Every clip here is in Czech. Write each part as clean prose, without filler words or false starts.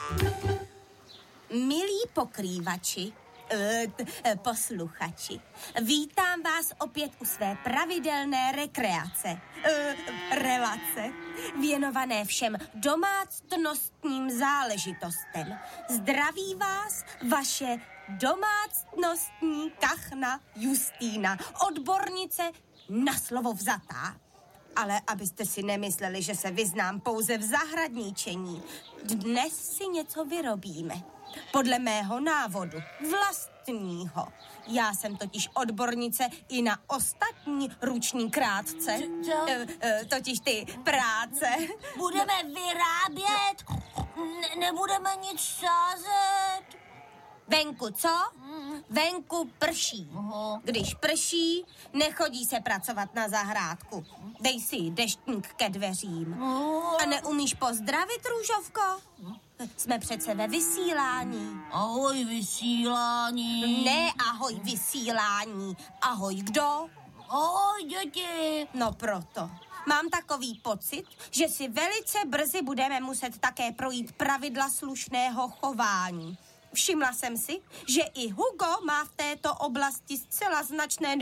Milí pokrývači, posluchači, vítám vás opět u své pravidelné relace, věnované všem domácnostním záležitostem. Zdraví vás vaše domácnostní kachna Justýna, odbornice na slovo vzatá. Ale abyste si nemysleli, že se vyznám pouze v zahradničení, dnes si něco vyrobíme. Podle mého návodu, vlastního. Já jsem totiž odbornice i na ostatní ruční krátce. Totiž ty práce. Budeme vyrábět? Nebudeme nic sázet? Venku co? Venku prší. Když prší, nechodí se pracovat na zahrádku. Dej si deštník ke dveřím. A neumíš pozdravit, Růžovko? Jsme přece ve vysílání. Ahoj, vysílání. Ne, ahoj, vysílání. Ahoj, kdo? Ahoj, děti. No proto. Mám takový pocit, že si velice brzy budeme muset také projít pravidla slušného chování. Všimla jsem si, že i Hugo má v této oblasti zcela značné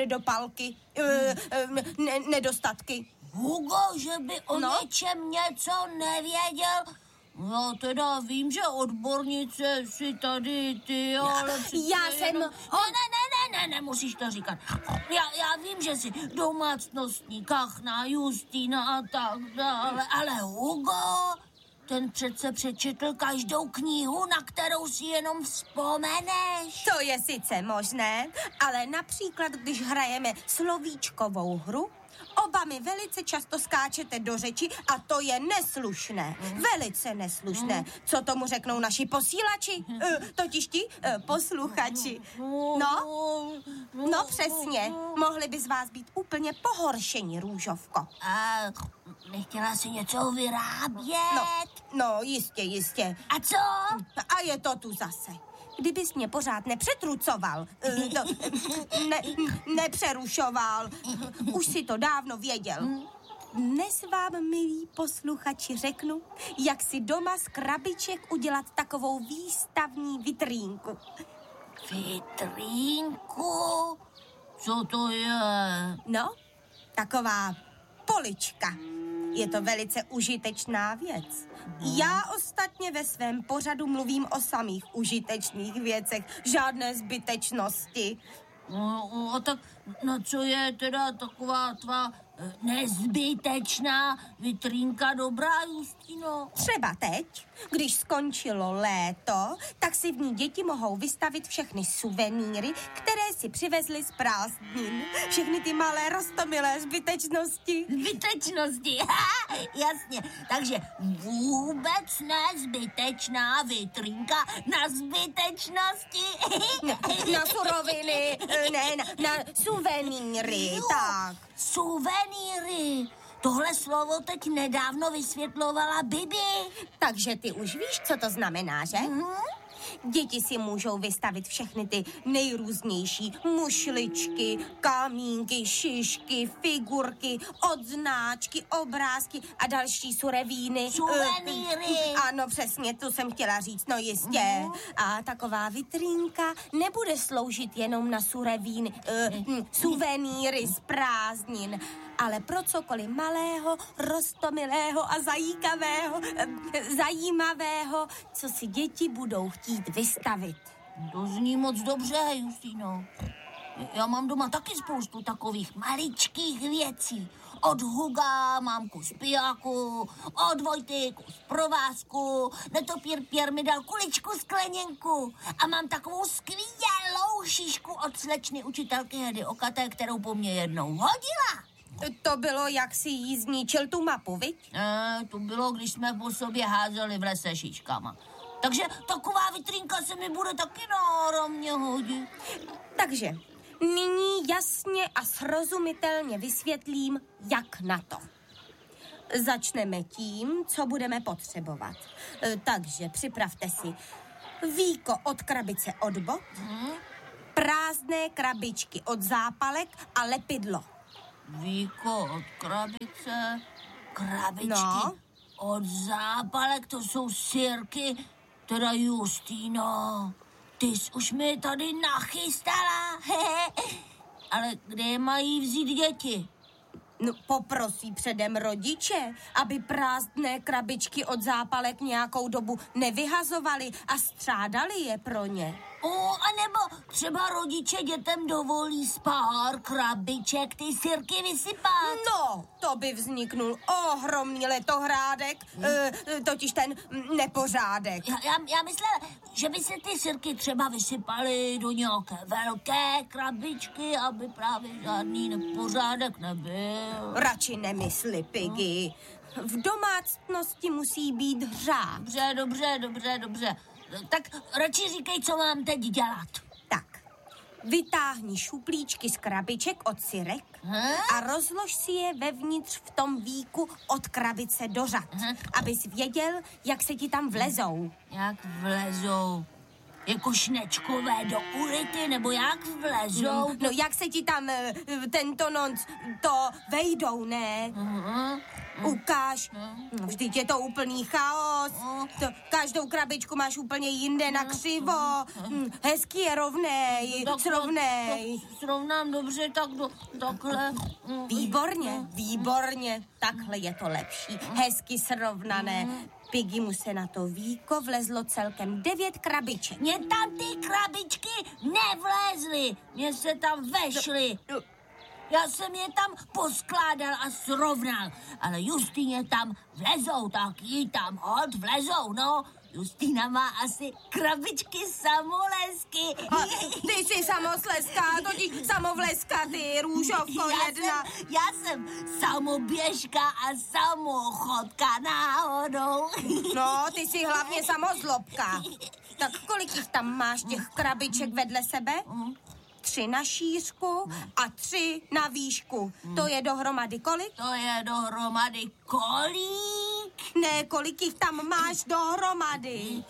nedostatky. Hugo, že by o něčem něco nevěděl? Já teda vím, že odbornice si tady ty, ale... Já jsem... Ne, nemusíš to říkat. Já vím, že jsi domácnostní kachna, Justýna a tak dále, ale Hugo... Ten přece přečetl každou knihu, na kterou si jenom vzpomeneš. To je sice možné, ale například, když hrajeme slovíčkovou hru, oba mi velice často skáčete do řeči a to je neslušné. Velice neslušné. Co tomu řeknou naši posílači? Totiž ti posluchači. No přesně. Mohli by z vás být úplně pohoršení, Růžovko. A nechtěla si něco vyrábět? No, jistě. A co? A je to tu zase. Kdybys mě pořád nepřetrucoval, nepřerušoval, už si to dávno věděl. Dnes vám, milí posluchači, řeknu, jak si doma z krabiček udělat takovou výstavní vitrínku. Vitrínku? Co to je? No, taková polička. Je to velice užitečná věc. Já ostatně ve svém pořadu mluvím o samých užitečných věcech, žádné zbytečnosti. A tak na co je teda taková tvá nezbytečná vitrínka dobrá, Justino? Třeba teď, když skončilo léto, tak si v ní děti mohou vystavit všechny suvenýry, které si přivezly z prázdnin. Všechny ty malé roztomilé zbytečnosti. Zbytečnosti, jasně. Takže vůbec nezbytečná vitrínka na zbytečnosti. Na suroviny, ne, na suvenýry, tak. Suvenýry. Tohle slovo teď nedávno vysvětlovala Bibi. Takže ty už víš, co to znamená, že? Děti si můžou vystavit všechny ty nejrůznější mušličky, kamínky, šišky, figurky, odznáčky, obrázky a další surevíny. Suvenýry. Ano, přesně, to jsem chtěla říct, no jistě. A taková vitrínka nebude sloužit jenom na suvenýry z prázdnin, ale pro cokoliv malého, roztomilého a zajímavého, co si děti budou chtít vystavit. To zní moc dobře, Justino. Já mám doma taky spoustu takových maličkých věcí. Od Huga mám kus pijáku, od Vojty kus provázku, netopír Pierre mi dal kuličku skleněnku a mám takovou skvělou šišku od slečny učitelky Hedy Okaté, kterou po mně jednou hodila. To bylo, jak si jí zničil tu mapu, viď? To bylo, když jsme po sobě házeli v lese šiškama. Takže taková vitrínka se mi bude taky náramně hodit. Takže nyní jasně a srozumitelně vysvětlím, jak na to. Začneme tím, co budeme potřebovat. Takže připravte si víko od krabice od bot, prázdné krabičky od zápalek a lepidlo. Víko od krabičky od zápalek, to jsou sirky Teda Justýno, ty jsi už mi tady nachystala. Ale kde je mají vzít děti? No, poprosí předem rodiče, aby prázdné krabičky od zápalek nějakou dobu nevyhazovali a střádali je pro ně. A nebo třeba rodiče dětem dovolí z pár krabiček ty sirky vysypat. No, to by vzniknul ohromný letohrádek, totiž ten nepořádek. Já myslel, že by se ty sirky třeba vysypaly do nějaké velké krabičky, aby právě žádný nepořádek nebyl. Radši nemysli, Piggy. V domácnosti musí být hřáb. Dobře. Tak radši říkej, co mám teď dělat. Tak, vytáhni šuplíčky z krabiček od sirek a rozlož si je vevnitř v tom víku od krabice do řad, abys věděl, jak se ti tam vlezou. Jak vlezou? Jako šnečkové do ulity, nebo jak vlezou? No jak se ti tam tento noc to vejdou, ne? Ukáž. Vždyť je to úplný chaos. Každou krabičku máš úplně jinde na křivo. Hezky je rovnej, srovnej. Srovnám dobře, tak takhle. Výborně. Takhle je to lepší. Hezky srovnané. Piggy mu se na to víko vlezlo celkem 9 krabiček. Mně tam ty krabičky nevlezly. Mně se tam vešly. Já jsem je tam poskládal a srovnal, ale Justýně tam vlezou, tak jí tam hod vlezou, no. Justýna má asi krabičky samolesky. A ty jsi samoslezka, totiž samovleska, ty růžovko jedna. Já jsem samoběžka a samochodka náhodou. No, ty jsi hlavně samozlobka. Tak kolik jich tam máš těch krabiček vedle sebe? 3 na šířku a 3 na výšku. To je dohromady kolik? To je dohromady kolik? Ne, kolik jich tam máš dohromady?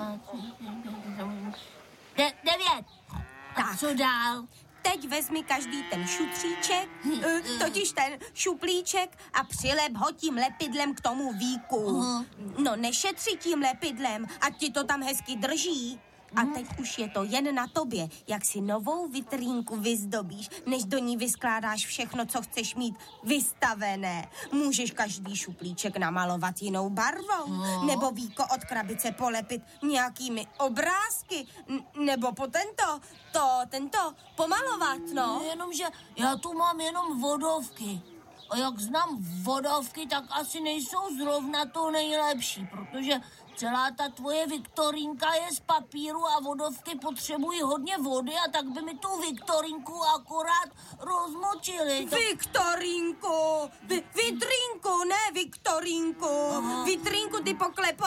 9. Tak co dál? Teď vezmi každý ten šutříček, totiž ten šuplíček a přilep ho tím lepidlem k tomu víku. No nešetři tím lepidlem, ať ti to tam hezky drží. A teď už je to jen na tobě, jak si novou vitrínku vyzdobíš, než do ní vyskládáš všechno, co chceš mít vystavené. Můžeš každý šuplíček namalovat jinou barvou, nebo víko od krabice polepit nějakými obrázky, nebo po tento pomalovat, no. Jenomže já tu mám jenom vodovky. A jak znám vodovky, tak asi nejsou zrovna to nejlepší, protože celá ta tvoje Viktorínka je z papíru a vodovky potřebují hodně vody a tak by mi tu Viktorínku akorát rozmočili. Viktorínku! Vitrínku, ne Viktorínku. Vitrínku ty poklepo.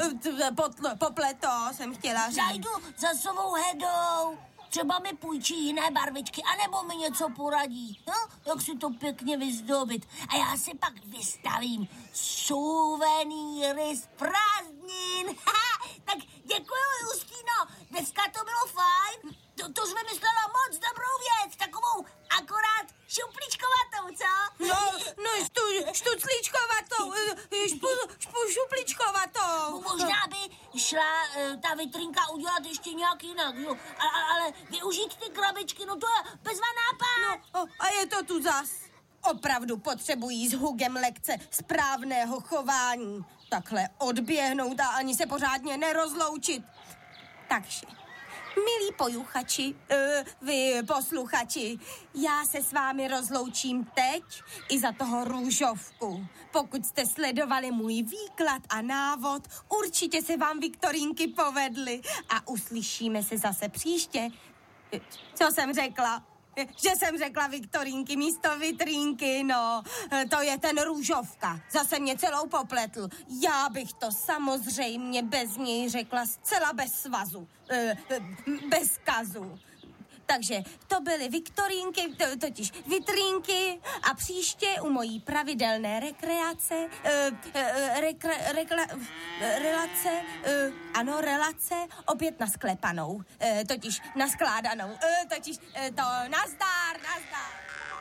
Popleto jsem chtěla říct. Zajdu za svou Hedou. Třeba mi půjčí jiné barvičky, anebo mi něco poradí. No, jak si to pěkně vyzdobit. A já si pak vystavím suvenýry z prázdnin. Tak děkuju, Justýno. Dneska to bylo fajn. To jsme myslela moc dobrou věc. Takovou akorát šupličkovatou, co? No, štuclíčkovatou, šupličkovatou. Možná by šla ta vitrínka udělat ještě nějak jinak, jo. Ale využít ty krabičky, no to je bezva nápad. No, a je to tu zas. Opravdu potřebují s Hugem lekce správného chování. Takhle odběhnout a ani se pořádně nerozloučit. Takže, milí pojuchači, vy posluchači, já se s vámi rozloučím teď i za toho růžovku. Pokud jste sledovali můj výklad a návod, určitě se vám Viktorínky povedly a uslyšíme se zase příště. Co jsem řekla? Že jsem řekla Viktorínky místo vitrínky, no. To je ten růžovka. Zase mě celou popletl. Já bych to samozřejmě bez něj řekla zcela bez svazu. Bez kazu. Takže to byly Viktorínky, totiž vitrínky a příště u mojí pravidelné relace, opět nasklepanou, totiž naskládanou, to nazdar.